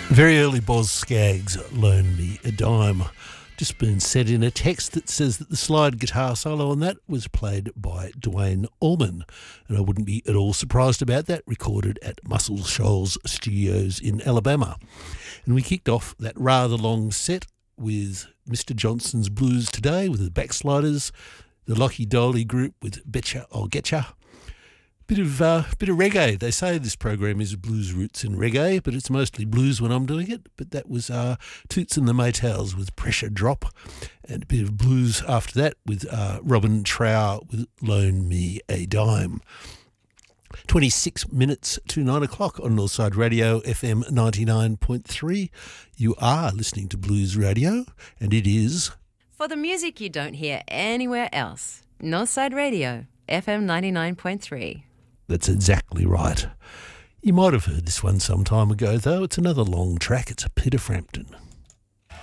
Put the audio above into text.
Very early Boz Scaggs, Loan Me a Dime. Just been said in a text that says that the slide guitar solo on that was played by Duane Allman. And I wouldn't be at all surprised about that, recorded at Muscle Shoals Studios in Alabama. And we kicked off that rather long set with Mr. Johnson's Blues Today with the Backsliders, the Lockie Dolly Group with Betcha I'll Getcha. Bit of reggae. They say this program is blues roots and reggae, but it's mostly blues when I'm doing it. But that was Toots and the Maytals with Pressure Drop, and a bit of blues after that with Robin Trower with Loan Me a Dime. 26 minutes to 9 o'clock on Northside Radio FM 99.3. You are listening to Blues Radio, and it is... For the music you don't hear anywhere else, Northside Radio FM 99.3. That's exactly right. You might have heard this one some time ago, though. It's another long track. It's a Peter Frampton.